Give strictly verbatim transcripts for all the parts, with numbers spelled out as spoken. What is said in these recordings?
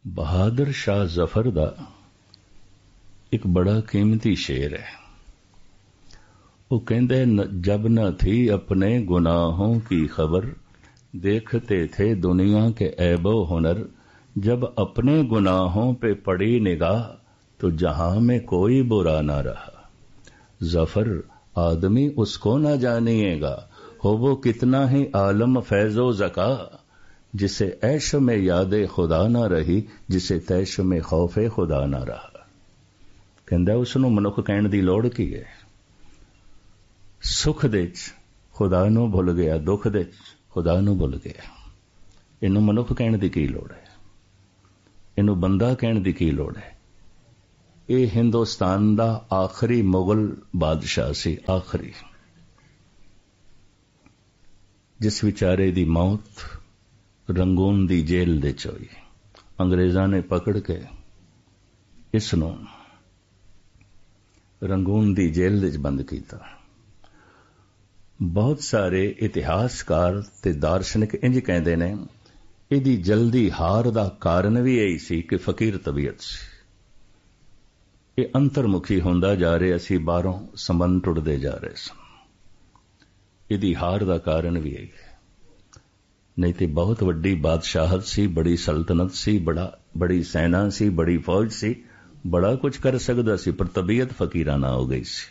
बहादुर शाह जफर दा एक बड़ा कीमती शेर है। वो कहते जब न थी अपने गुनाहों की खबर, देखते थे दुनिया के ऐबो हुनर। जब अपने गुनाहों पे पड़ी निगाह, तो जहां में कोई बुरा ना रहा। जफर आदमी उसको ना जानिएगा, हो वो कितना ही आलम फैजो जका। जिसे ऐश में यादे खुदा ना रही, जिसे तैश में खौफे खुदा ना रहा। कहंदा उसनू मनुख कहण दी लोड़ की है। सुख दे खुदा नू भुल गया, दुख दे खुदा नू भुल गया। इनू मनुख कहण दी की लोड़ है, इनू बंदा कहण दी की लोड़ है। ये हिंदुस्तान दा आखिरी मुगल बादशाह सी, आखिरी, जिस विचारे दी मौत रंगून दी जेल दे च होई। अंग्रेजां ने पकड़ के इसनू रंगून दी जेल दे च बंद कीता। बहुत सारे इतिहासकार ते दार्शनिक इंज कहंदे ने इहदी जल्दी हार दा कारण भी यही सी कि फकीर तबीयत सी। ये अंतर्मुखी होंदा जा रहा सी, बाहरों संबंध टुटदे जा रहे सन। इहदी हार दा कारण भी यही है। नहीं तो बहुत वड्डी बादशाहत सी, बड़ी सल्तनत सी, बड़ा बड़ी सेना सी, बड़ी फौज सी, बड़ा कुछ कर सकदा सी, पर तबीयत फकीराना हो गई सी।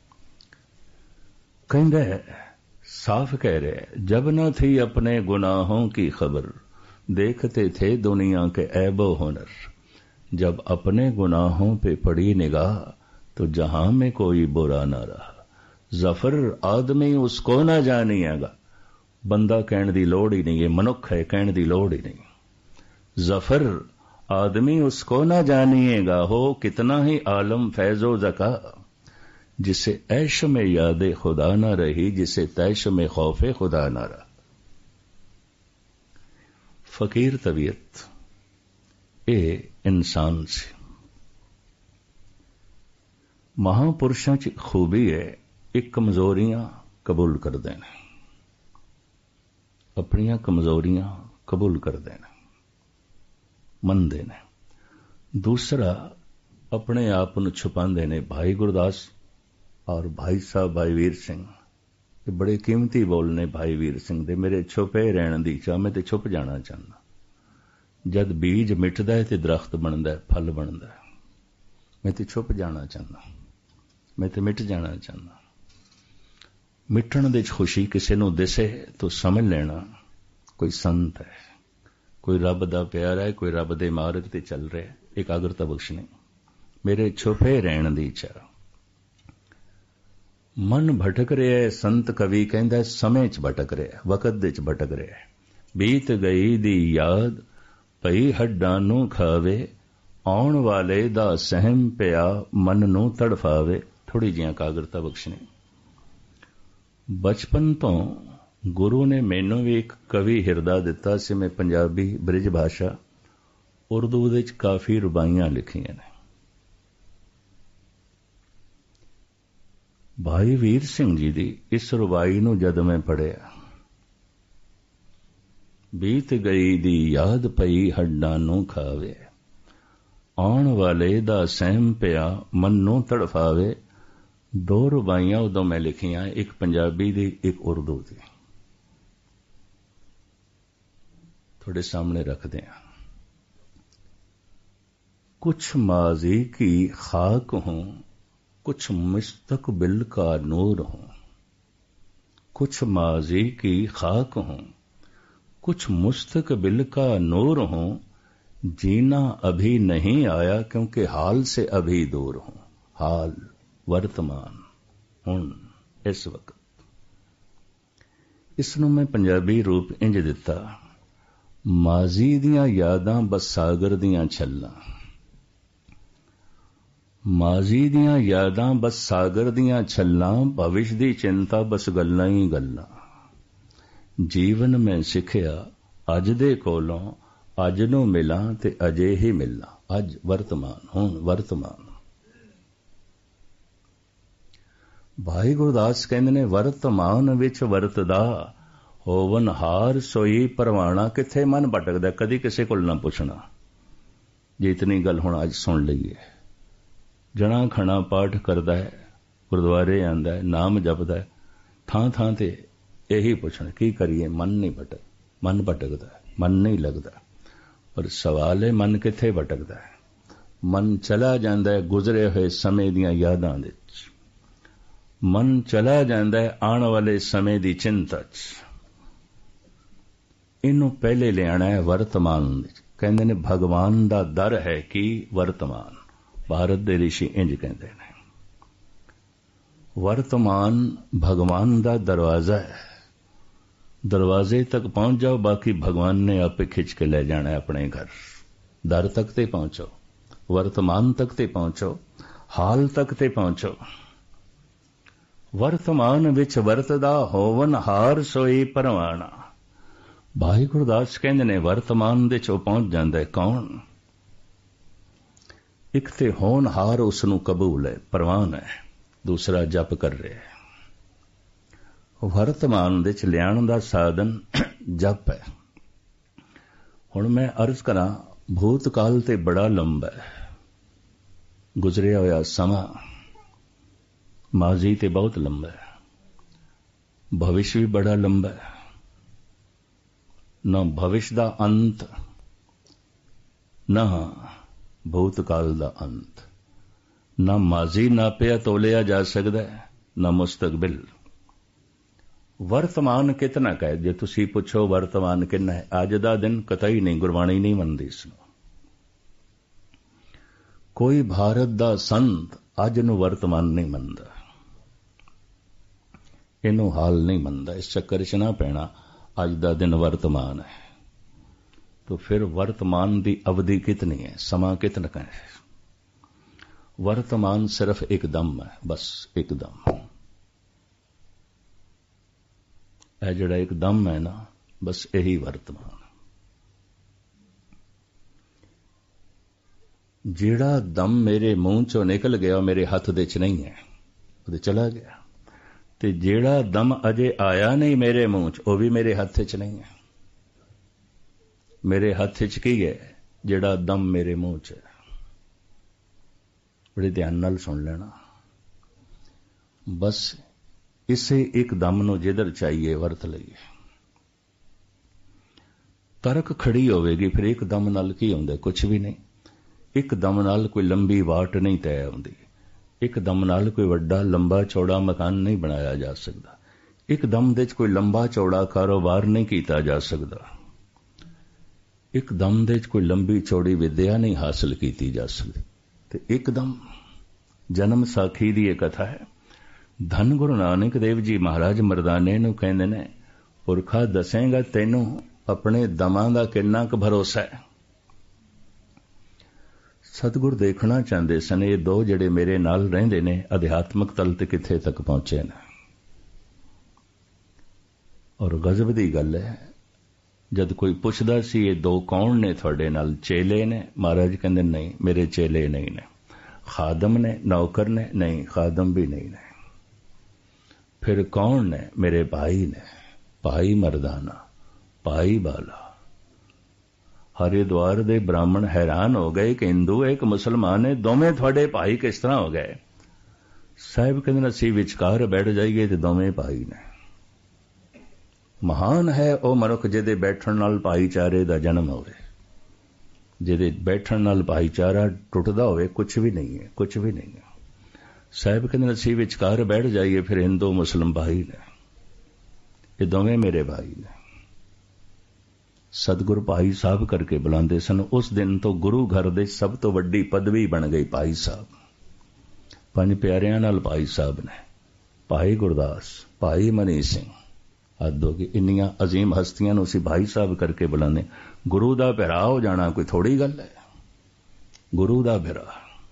कहंदा है, साफ कह रहे, जब न थी अपने गुनाहों की खबर, देखते थे दुनिया के ऐबो हुनर। जब अपने गुनाहों पे पड़ी निगाह, तो जहां में कोई बुरा ना रहा। जफर आदमी उसको ना जानिएगा, बंदा कहण दी लोड़ ही नहीं है, मनुख है कहण दी लोड़ ही नहीं। जफर आदमी उसको ना जानिएगा, हो कितना ही आलम फैजो जका। जिसे ऐश में यादे खुदा ना रही, जिसे तैश में खौफे खुदा ना रहा। फकीर तबीयत ए इंसान से महापुरुषों की खूबी है, एक कमजोरियां कबूल कर देना, अपनियां कमजोरियां कबूल कर देना, मन देना। दूसरा अपने आप को छुपाते ने। भाई गुरदास और भाई साहब भाई वीर सिंह, ये बड़े कीमती बोल ने भाई वीर सिंह दे। मेरे छुपे रहने दी चाह, मैं तो छुप जाना चाहना। जद बीज मिटदा है तो दरख्त बनता है, फल बनता है। मैं तो छुप जाना चाहना, मैं तो मिट जाना चाहना। मिटण दे खुशी किसी नूं दिसे तो समझ लेना कोई संत है, कोई रब दा प्यारा है, कोई रब दे मार्ग ते चल रहा है। एकाग्रता बख्शनी। मेरे छुपे रहण दी चाह। मन भटक रहा है, संत कवि कहंदा समय च भटक रहा है, वकत दे च भटक रहा है। बीत गई दी याद पई हड्डां नूं खावे, आउण वाले दा सहम पिया मन नूं तड़फावे। थोड़ी जी एकाग्रता बख्शनी। बचपन तो गुरु ने मैनू भी एक कवि हिरदा दिता सी। मैं पंजाबी ब्रिज भाषा उर्दू दे च काफी रुबाइयां लिखियां ने। भाई वीर सिंह जी दी इस रुबाई नूं जद मैं पढ़िया, बीत गई दी याद पई हड्डां नूं खावे, आउण वाले दा सहम पिया मन नूं तड़फावे। दो रुबाइयां उदों मैं लिखियां, एक पंजाबी दी एक उर्दू दी। थोड़े सामने रखते हैं। कुछ माजी की खाक हूं, कुछ मुस्तकबिल का नूर हूं। कुछ माजी की खाक हूं, कुछ मुस्तकबिल का नूर हूं। जीना अभी नहीं आया क्योंकि हाल से अभी दूर हूं। हाल वर्तमान हुण इस वक्त। इसनूं मैं पंजाबी रूप इंज दिता, माजी दियां यादां बस सागर दियां छल्लां। माजी दियां यादां बस सागर दियां छल्लां, भविष्य दी चिंता बस गल्लां ही गल्लां। जीवन में सिखिया अज दे कोलों, अज नूं मिलां ते अजे ही मिलां। अज वर्तमान हुण वर्तमान। भाई गुरदास कहंदे ने, वर्तमान विच वरतदा होवन हार सोई परवाना। किथे मन भटकदा, कदी किसे कोल ना पुछना। जे इतनी गल हुण अज सुन लईए। जणा खणा पाठ करदा है, गुरुद्वारे आंदा है, नाम जपदा है, थां थां ते यही पुछण की करिए, मन नहीं भटक मन भटकदा है, मन नहीं लगदा। पर सवाल है मन कित्थे भटकदा है? मन चला जांदा है गुजरे हुए समय दीआं यादां दे विच, मन चला जांदा है आण वाले समय दी चिंता च। इनू पहले लियाना है वर्तमान। कहंदे ने भगवान दा दर है कि वर्तमान। भारत दे ऋषि इंज कहंदे ने वर्तमान भगवान दा दरवाजा है। दरवाजे तक पहुंच जाओ, बाकी भगवान ने आपे खिंच के ले जाना है अपने घर। दर तक ते पहुंचो, वर्तमान तक ते पहुंचो, हाल तक ते पहुंचो। वर्तमान विच वरतदा होवन हार सोई परवाना। भाई गुरदास कहंदे ने वर्तमान दे चो पहुंच जांदा है कौन? एक ते होनहार उसनू कबूल है, परवान है, दूसरा जप कर रहे है। वर्तमान दे च लियाण दा साधन जप है। हुण मैं अर्ज करा, भूतकाल ते बड़ा लंबा है, गुजरिया होया समा माजी ते बहुत लंबा है, भविष्य भी बड़ा लंबा है। न भविष्य दा अंत, न भूतकाल दा अंत, न माजी नापिया तोलिया जा सकदा है, न मुस्तकबिल। वर्तमान कितना कहे? जे तुसी पुछो वर्तमान कितना है, अज दा दिन कतई नहीं, गुरबाणी नहीं मनदी इसनूं। कोई भारत दा संत अज नूं वर्तमान नहीं मनदा, इनू हाल नहीं मनदा। इस चक्कर च ना पैना, अज दा दिन वर्तमान है। तो फिर वर्तमान दी अवधि कितनी है, समा कितना है? वर्तमान सिर्फ एक दम है, बस एक दम। यह जड़ा एक दम है ना, बस यही वर्तमान। जेड़ा दम मेरे मुंह चो निकल गया मेरे हथ दे च नहीं है, वो चला गया। ते जेड़ा दम अजे आया नहीं मेरे मुंह च, वो भी मेरे हथ च नहीं है। मेरे हथ च की है? जेड़ा दम मेरे मुंह च है। बड़े ध्यान नाल सुन लेना। बस इसे एक दम नूं जिधर चाहिए वरत लईए। तरक खड़ी होवेगी, फिर एक दम नाल की हुंदा? कुछ भी नहीं। एक दम नाल कोई लंबी वाट नहीं तय होंदी। एक दम नाल कोई वड्डा लंबा चौड़ा मकान नहीं बनाया जा सकता। एक दम दे कोई लंबा चौड़ा कारोबार नहीं किया जा सकता। एक दम दे कोई लंबी चौड़ी विद्या नहीं हासिल की जा सकती। तो एकदम जन्म साखी दी एक कथा है। धन गुरु नानक देव जी महाराज मरदाने नूं कहंदे ने, पुरखा दसेगा तैनू अपने दमां दा किन्ना क भरोसा है। सतगुर देखना चाहते सन ये दो जड़े मेरे नाल रहिंदे ने अध्यात्मक तल ते किथे तक पहुंचे ने। और गजब दी गल है, जद कोई पुछदा सी ये दो कौन ने तुहाडे नाल? चेले ने? महाराज कहंदे नहीं, मेरे चेले नहीं ने। खादम ने? नौकर ने? नहीं, खादम भी नहीं ने। फिर कौन ने? मेरे भाई ने। भाई मरदाना, भाई बाला। हरिद्वार दे ब्राह्मण हैरान हो गए कि हिंदू एक मुसलमान है, दोवें थोड़े भाई किस तरह हो गए? साहिब कहते असीं विचकार बैठ जाइए तो दोवें भाई ने। महान है वह मनुख जिहदे बैठण नाल भाईचारे दा जन्म होवे। जिहदे बैठण नाल भाईचारा टुटदा होवे कुछ भी नहीं है, कुछ भी नहीं है। साहिब कहते असीं विचकार बैठ जाइए, फिर हिंदू मुसलम भाई ने, ये दोवें मेरे भाई ने। सतगुरु भाई साहब करके बुलाते सन। उस दिन तो गुरु घर दे सब तो वड्डी पदवी बन गई भाई साहब। पंज प्यारियां नाल भाई साहब ने, भाई गुरदास, भाई मनी सिंह, हद हो गई। इन्नियां अजीम हस्तियां नूं असीं भाई साहब करके बुलाने। गुरु दा भरा हो जाना कोई थोड़ी गल है। गुरु दा भरा।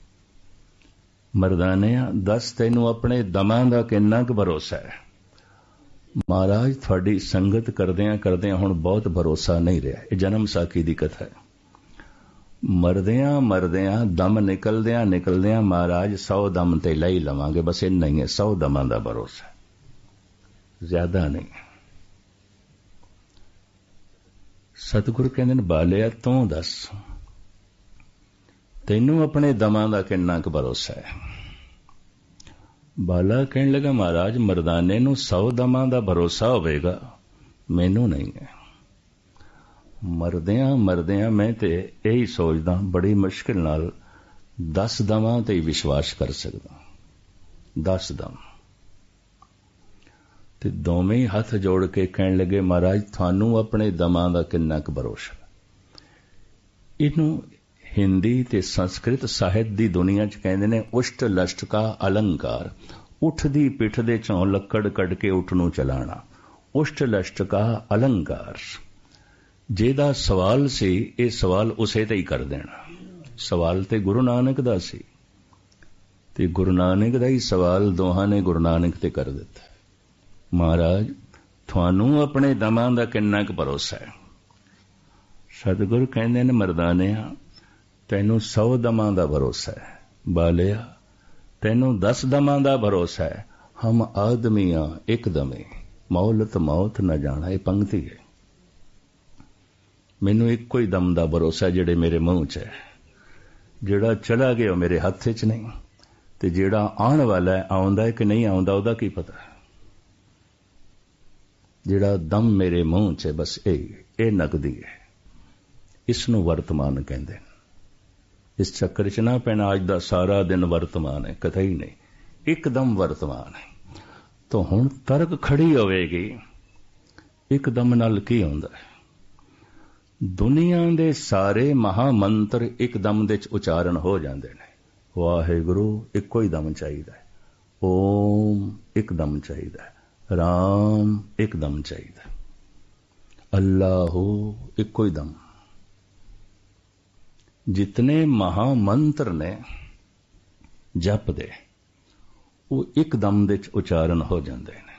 मरदाने दस तैनू अपने दमां दा किन्ना क भरोसा है? महाराज थोड़ी संगत करदियां करदियां हुण बहुत भरोसा नहीं रहा। यह जन्म साखी दी कथा है। मरदियां मरदियां दम निकलदियां निकलदियां महाराज सौ दम ते ले ही लवांगे, बस इन्ना ही है। सौ दमां दा भरोसा, ज्यादा नहीं। सतगुरु कहंदे ने बालिया तू दस तैनू अपने दमां दा किन्ना क भरोसा है? बाला कहने लगा, महाराज मर्दाने नू सौ दमां दा भरोसा होवेगा, मैनू नहीं है। मरदियां मरदियां मैं ते यही सोचदा, बड़ी मुश्किल नाल दस दमां ते ही विश्वास कर सकदा। दस दम ते दोवें ही हथ जोड़ के कहने लगे, महाराज थानू अपने दमां दा किन्ना क भरोसा? इनू हिंदी ते संस्कृत साहित्य दी दुनिया च कहंदे ने उष्ट लष्ट का अलंकार। उठ दी पिठ दे चों लक्कड़ कढ के उठ नू चलाना, उष्ट लष्ट का अलंकार। जेदा सवाल सी ये सवाल उसे ते ही कर देना। सवाल ते गुरु नानक दा सी ते गुरु नानक दा ही सवाल दोहां ने गुरु नानक ते कर दिता। महाराज थानू अपने दमां दा किन्ना क भरोसा है? सतगुरु कहंदे ने, मर्दानिया तैनू सौ दमां दा भरोसा है, बालिया तैनू दस दमां दा भरोसा है। हम आदमियां एक दमे मौलत मौत न जाना। ये पंक्ति है। मैनू इक्को ही दम दा भरोसा जिहड़े मेरे मुंह च है। जिहड़ा चला गया मेरे हथ च नहीं, ते जिहड़ा आउण वाला है आउंदा है कि नहीं आउंदा उहदा की पता। जिहड़ा दम मेरे मुंह च है बस यही, ये नकदी है। इसनू वर्तमान कहंदे ने। इस चक्कर च ना पैना अज दा सारा दिन वर्तमान है, कतई नहीं, एकदम वर्तमान है। तो हुण तर्क खड़ी होवेगी, एकदम नाल की हुंदा है? दुनिया दे सारे महामंत्र एकदम दे उचारण हो जांदे ने। वाहिगुरू इक्को ही दम चाहिदा है, ओम एकदम चाहिदा है, राम एकदम चाहिदा, अल्लाहू इक्को ही दम। जितने महामंत्र ने जप दे वो एक दम दे उचारण हो जाते हैं।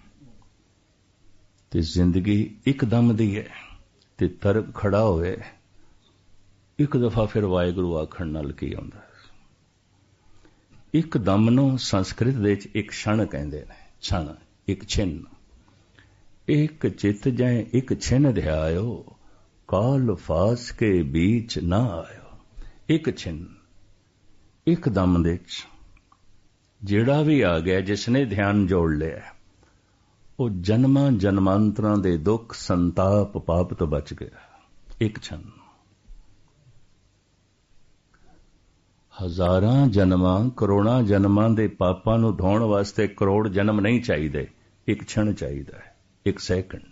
ते जिंदगी एक दम दी है ते तर्क खड़ा होए एक दफा फिर वाहिगुरू आखण नाल की आउंदा। एक दम नूं संस्कृत दे विच एक क्षण कहंदे ने। क्षण एक छिन्न। एक चित जै एक छिन्न ध्यायो, काल फास के बीच ना आयो। एक छिन्न एक दम दे जेड़ा भी आ गया, जिसने ध्यान जोड़ लिया, वो जन्मां जन्मांतरां दे दुख संताप पाप तो बच गया। एक क्षण। हजारां जन्मां करोड़ां जन्मां दे पापां नूं धोण वास्ते करोड़ जन्म नहीं चाहिए, एक क्षण चाहिए, एक सैकंड।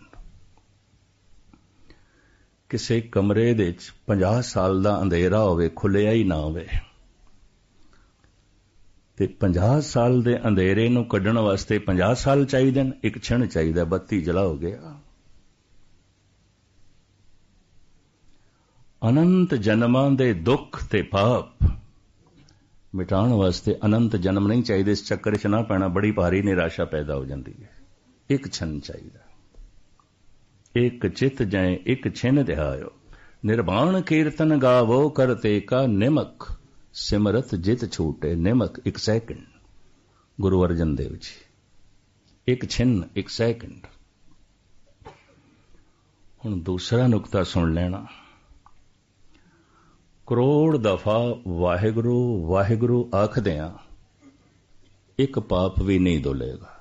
किसी कमरे दे पचास साल दा अंधेरा होवे, खुलिया ही ना होवे, ते पचास साल दे अंधेरे नूं कड्ढण वास्ते पचास साल चाहिए, एक क्षण चाहिए, बत्ती जला हो गया। अनंत जन्मां दे दुख ते पाप मिटाण वास्ते अनंत जन्म नहीं चाहिए। इस चक्कर च ना पैना, बड़ी भारी निराशा पैदा हो जाती है। एक क्षण चाहिए। एक चित जय एक छिन ध्यायो, निर्वाण कीर्तन गावो करते का निमक, सिमरत जित छूटे निमक। एक सैकंड। गुरु अर्जन देव जी। एक छिन्न एक सैकंड। हुण दूसरा नुकता सुन लेना। करोड़ दफा वाहिगुरू वाहिगुरू आखदियां एक पाप भी नहीं धुलेगा।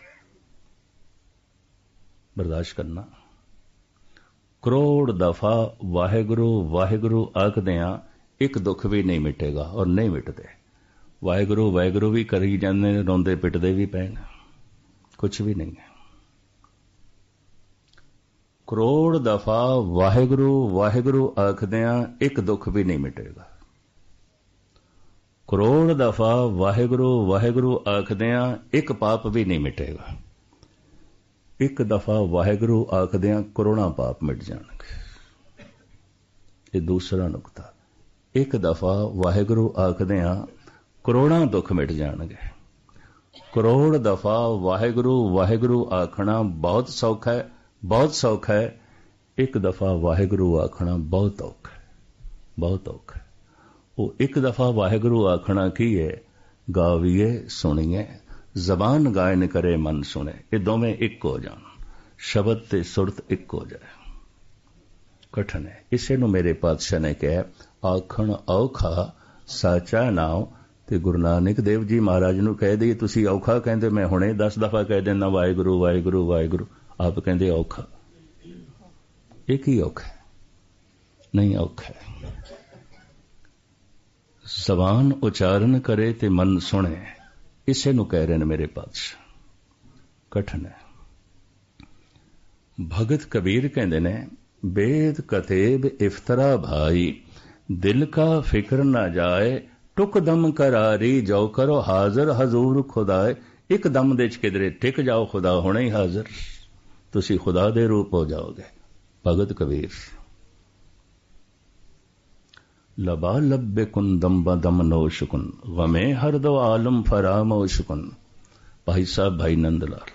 बर्दाश्त करना। करोड़ दफा वाहिगुरू वाहिगुरू आखदियां एक दुख भी नहीं मिटेगा, और नहीं मिटते। वाहिगुरू वाहिगुरू भी करी जाते, रोंदे पिटदे भी पैन, कुछ भी नहीं है। करोड़ दफा वाहिगुरू वाहिगुरू आखदियां एक दुख भी नहीं मिटेगा। करोड़ दफा वाहिगुरू वाहिगुरू आखदियां एक पाप भी नहीं मिटेगा। एक दफा वाहिगुरू आखदियां करोड़ां पाप मिट जाणगे। ये दूसरा नुकता। एक दफा वाहिगुरू आखदियां करोड़ां दुख मिट जाणगे। करोड़ दफा वाहिगुरू वाहिगुरू आखना बहुत सौखा है, बहुत सौखा है। एक दफा वाहिगुरू आखना बहुत औखा है, बहुत औखा है। वो एक दफा वाहिगुरू आखना की है, गावीए सुनिए, जबान गायन करे मन सुने। ये दोवें एक हो जान, शब्द ते सुरत एक हो जाए, कठिन है। इसे नूं मेरे पातशाह ने कहा, आखण औखा ਸਾਚਾ ਨਾਮ। ਤੇ ਗੁਰੂ ਨਾਨਕ ਦੇਵ ਜੀ ਮਹਾਰਾਜ ਨੂੰ ਕਹਿ ਦਈਏ ਤੁਸੀਂ ਔਖਾ, ਕਹਿੰਦੇ ਮੈਂ ਹੁਣੇ ਦਸ ਦਫਾ ਕਹਿ ਦਿੰਦਾ ਵਾਹਿਗੁਰੂ ਵਾਹਿਗੁਰੂ ਵਾਹਿਗੁਰੂ। ਆਪ ਕਹਿੰਦੇ ਔਖਾ। ਇਹ ਕੀ ਔਖਾ? ਨਹੀਂ ਔਖਾ। ਜ਼ਬਾਨ ਉਚਾਰਨ ਕਰੇ ਤੇ ਮਨ ਸੁਣੇ, ਇਸੇ ਨੂੰ ਕਹਿ ਰਹੇ ਨੇ ਮੇਰੇ ਪਾਤਸ਼ਾਹ। ਕਠਨ ਹੈ। ਭਗਤ ਕਬੀਰ ਕਹਿੰਦੇ ਨੇ ਬੇਦ ਕਤੇਬ ਇਫਤਰਾ ਭਾਈ, ਦਿਲ ਕਾ ਫਿਕਰ ਨਾ ਜਾਏ, ਟੁਕ ਦਮ ਕਰਾਰੀ ਜਾਓ ਕਰੋ ਹਾਜ਼ਰ ਹਜ਼ੂਰ ਖੁਦਾਏ। ਇੱਕ ਦਮ ਦੇ ਚ ਕਿਧਰੇ ਟਿਕ ਜਾਓ, ਖੁਦਾ ਹੋਣਾ ਹੀ ਹਾਜ਼ਰ, ਤੁਸੀਂ ਖੁਦਾ ਦੇ ਰੂਪ ਹੋ ਜਾਓਗੇ। ਭਗਤ ਕਬੀਰ। ਲਬਾ ਲੱਬੇ ਕੁਨ ਦਮ ਬਦਮ ਨੋਸ਼ਕੁਨ, ਗਮੇ ਹਰ ਦੋ ਆਲਮ ਫਰਾਮੋਸ਼ਕੁਨ। ਭਾਈ ਸਾਹਿਬ ਭਾਈ ਨੰਦ ਲਾਲ।